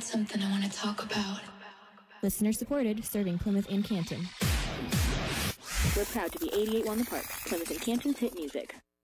something I want to talk about. Listener supported, serving Plymouth and Canton. We're proud to be 88 One The Park, Plymouth and Canton's hit music.